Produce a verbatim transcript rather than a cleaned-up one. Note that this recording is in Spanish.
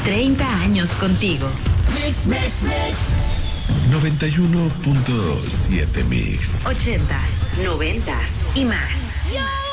treinta años contigo. Mix, mix, mix. noventa y uno punto siete Mix. Ochentas, noventas y más. Yo